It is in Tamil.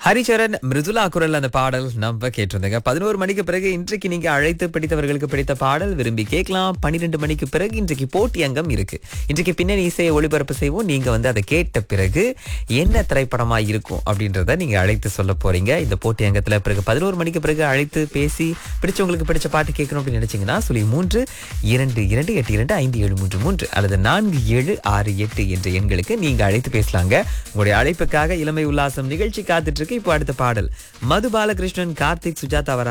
ஹரிச்சரன் மிருதுலா குரல் அந்த பாடல் நம்ம கேட்டிருந்தேங்க. 11 மணிக்கு பிறகு இன்றைக்கு நீங்க அழைத்து பிடித்தவர்களுக்கு பிடித்த பாடல் விரும்பி கேட்கலாம். 12 மணிக்கு பிறகு இன்றைக்கு போட்டி அங்கம் இருக்கு. இன்றைக்கு பின்னணி இசையை ஒளிபரப்பு செய்வோம். நீங்க அதை கேட்ட பிறகு என்ன திரைப்படமா இருக்கும் அப்படின்றத நீங்க அழைத்து சொல்ல போறீங்க. இந்த போட்டி அங்கத்துல பிறகு 11 மணிக்கு பிறகு அழைத்து பேசி பிடிச்சவங்களுக்கு பிடிச்ச பாட்டு கேட்கணும் அப்படின்னு நினைச்சீங்கன்னா 0322825733 அல்லது 4768 என்ற எண்களுக்கு நீங்க அழைத்து பேசலாங்க. உங்களுடைய அழைப்புக்காக இளமை உல்லாசம் நிகழ்ச்சி காத்துட்டு இருக்கு. இப்போ அடுத்த பாடல் மது பாலகிருஷ்ணன், கார்த்திக், சுஜாதா